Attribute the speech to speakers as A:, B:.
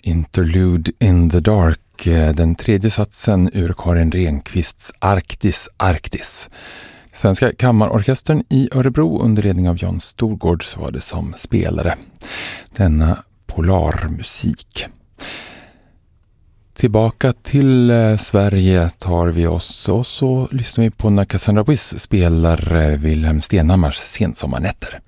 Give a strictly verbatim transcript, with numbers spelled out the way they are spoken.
A: Interlude in the Dark, den tredje satsen ur Karin Renqvists Arktis Arktis. Svenska kammarorkestern i Örebro under ledning av Jan Storgårds var det som spelare denna polarmusik. Tillbaka till Sverige tar vi oss och så lyssnar vi på när Cassandra Wyss spelar Wilhelm Stenhammars Sensommarnätter.